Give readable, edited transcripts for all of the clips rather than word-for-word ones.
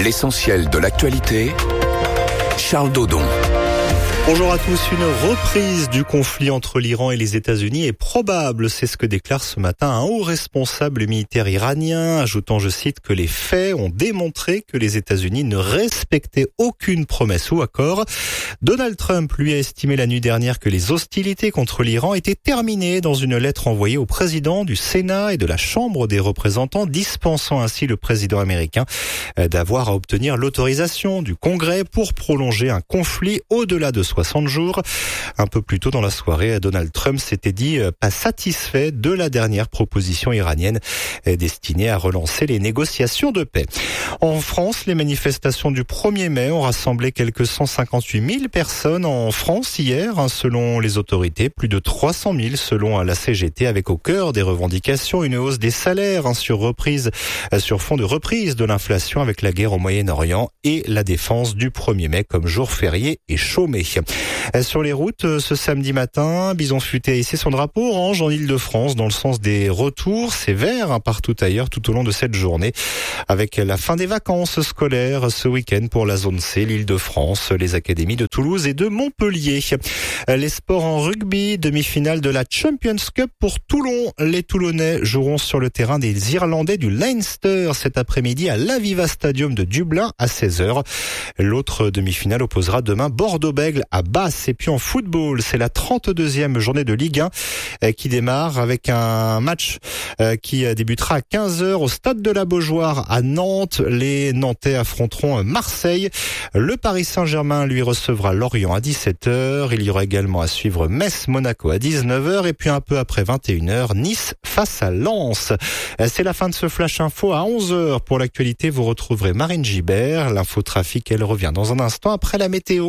L'essentiel de l'actualité, Charles Dodon. Bonjour à tous. Une reprise du conflit entre l'Iran et les États-Unis est probable. C'est ce que déclare ce matin un haut responsable militaire iranien, ajoutant, je cite, que les faits ont démontré que les États-Unis ne respectaient aucune promesse ou accord. Donald Trump, lui, a estimé la nuit dernière que les hostilités contre l'Iran étaient terminées dans une lettre envoyée au président du Sénat et de la Chambre des représentants, dispensant ainsi le président américain d'avoir à obtenir l'autorisation du Congrès pour prolonger un conflit au-delà de 60 jours. Un peu plus tôt dans la soirée, Donald Trump s'était dit pas satisfait de la dernière proposition iranienne destinée à relancer les négociations de paix. En France, les manifestations du 1er mai ont rassemblé quelques 158 000 personnes en France hier, selon les autorités. Plus de 300 000 selon la CGT, avec au cœur des revendications une hausse des salaires sur fond de reprise de l'inflation avec la guerre au Moyen-Orient et la défense du 1er mai comme jour férié et chômé. Sur les routes, ce samedi matin, Bison Futé a hissé son drapeau orange en Île-de-France dans le sens des retours. C'est vert partout ailleurs tout au long de cette journée, avec la fin des vacances scolaires ce week-end pour la zone C, l'Île-de-France, les académies de Toulouse et de Montpellier. Les sports en rugby, demi-finale de la Champions Cup pour Toulon. Les Toulonnais joueront sur le terrain des Irlandais du Leinster cet après-midi à l'Aviva Stadium de Dublin à 16h. L'autre demi-finale opposera demain Bordeaux-Bègles à Basse. Et puis en football, c'est la 32e journée de Ligue 1 qui démarre avec un match qui débutera à 15h au stade de la Beaujoire à Nantes. Les Nantais affronteront Marseille. Le Paris Saint-Germain lui recevra Lorient à 17h. Il y aura également à suivre Metz-Monaco à 19h et puis un peu après 21h, Nice face à Lens. C'est la fin de ce Flash Info. À 11h pour l'actualité, vous retrouverez Marine Gibert. L'infotrafic, elle revient dans un instant après la météo.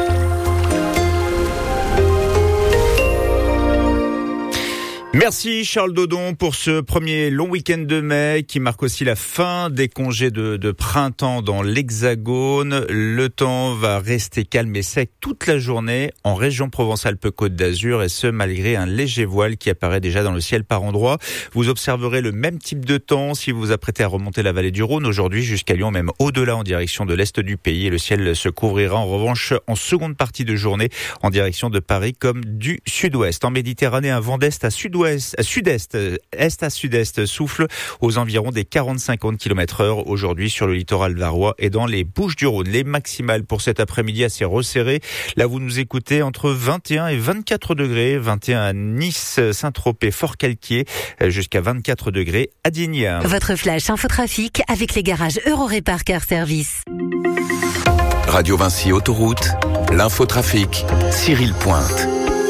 Merci Charles Dodon pour ce premier long week-end de mai qui marque aussi la fin des congés de printemps dans l'Hexagone. Le temps va rester calme et sec toute la journée en région Provence-Alpes-Côte d'Azur, et ce malgré un léger voile qui apparaît déjà dans le ciel par endroits. Vous observerez le même type de temps si vous vous apprêtez à remonter la vallée du Rhône aujourd'hui jusqu'à Lyon, même au-delà en direction de l'est du pays, et le ciel se couvrira en revanche en seconde partie de journée en direction de Paris comme du sud-ouest. En Méditerranée, un vent d'est à sud-est, est à sud-est souffle aux environs des 40-50 km/h aujourd'hui sur le littoral varois et dans les Bouches-du-Rhône. Les maximales pour cet après-midi assez resserrées. Là, vous nous écoutez entre 21 et 24 degrés. 21 à Nice, Saint-Tropez, Fort-Calquier, jusqu'à 24 degrés à Digne. Votre flash infotrafic avec les garages Eurorépar Car Service. Radio Vinci Autoroute, l'infotrafic, Cyril Pointe.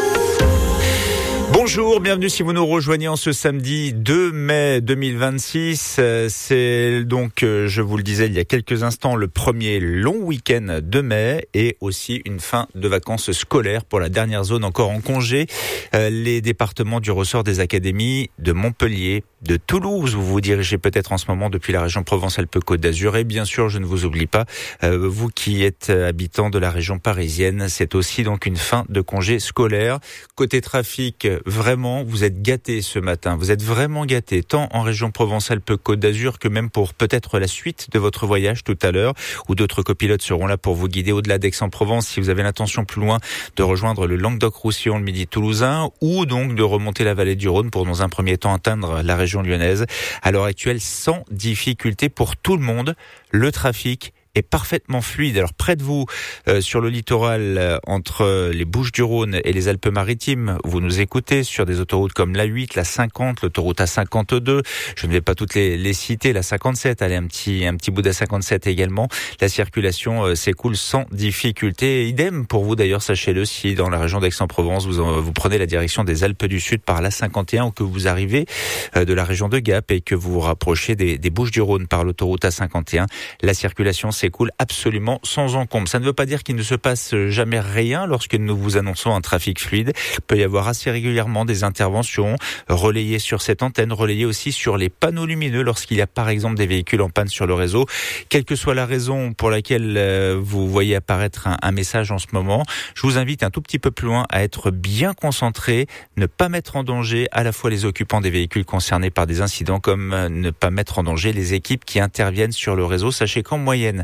Bonjour, bienvenue si vous nous rejoignez en ce samedi 2 mai 2026. C'est donc, je vous le disais il y a quelques instants, le premier long week-end de mai et aussi une fin de vacances scolaires pour la dernière zone encore en congé. Les départements du ressort des académies de Montpellier, de Toulouse, vous vous dirigez peut-être en ce moment depuis la région Provence-Alpes-Côte d'Azur. Et bien sûr, je ne vous oublie pas, vous qui êtes habitant de la région parisienne, c'est aussi donc une fin de congé scolaire. Côté trafic, vraiment, vous êtes gâtés ce matin. Vous êtes vraiment gâtés, tant en région Provence-Alpes-Côte d'Azur que même pour peut-être la suite de votre voyage tout à l'heure, où d'autres copilotes seront là pour vous guider au-delà d'Aix-en-Provence si vous avez l'intention plus loin de rejoindre le Languedoc-Roussillon, le Midi toulousain, ou donc de remonter la vallée du Rhône pour dans un premier temps atteindre la région lyonnaise. À l'heure actuelle, sans difficulté pour tout le monde, le trafic est parfaitement fluide. Alors près de vous, sur le littoral, entre les Bouches-du-Rhône et les Alpes-Maritimes, vous nous écoutez sur des autoroutes comme l'A8, la 50, l'autoroute A52. Je ne vais pas toutes les citer. La 57, allez, un petit bout d'A57 également. La circulation s'écoule sans difficulté. Idem pour vous d'ailleurs, sachez-le, si dans la région d'Aix-en-Provence, vous prenez la direction des Alpes du Sud par la 51 ou que vous arrivez de la région de Gap et que vous vous rapprochez des Bouches-du-Rhône par l'autoroute A51, la circulation s'écoule absolument sans encombre. Ça ne veut pas dire qu'il ne se passe jamais rien lorsque nous vous annonçons un trafic fluide. Il peut y avoir assez régulièrement des interventions relayées sur cette antenne, relayées aussi sur les panneaux lumineux lorsqu'il y a par exemple des véhicules en panne sur le réseau. Quelle que soit la raison pour laquelle vous voyez apparaître un message en ce moment, je vous invite un tout petit peu plus loin à être bien concentré, ne pas mettre en danger à la fois les occupants des véhicules concernés par des incidents comme ne pas mettre en danger les équipes qui interviennent sur le réseau. Sachez qu'en moyenne,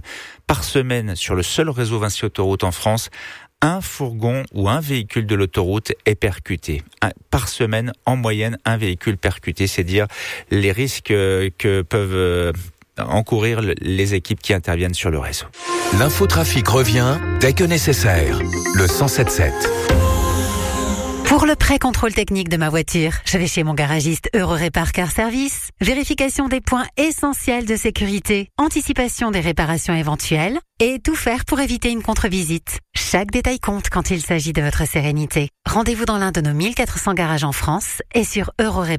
par semaine sur le seul réseau Vinci Autoroute en France. Un fourgon ou un véhicule de l'autoroute est percuté. Par semaine, en moyenne, un véhicule percuté, c'est dire les risques que peuvent encourir les équipes qui interviennent sur le réseau. L'infotrafic revient dès que nécessaire. Le 107.7. Pour le pré-contrôle technique de ma voiture, je vais chez mon garagiste Eurorépar Car Service. Vérification des points essentiels de sécurité, anticipation des réparations éventuelles et tout faire pour éviter une contre-visite. Chaque détail compte quand il s'agit de votre sérénité. Rendez-vous dans l'un de nos 1400 garages en France et sur Eurorépar.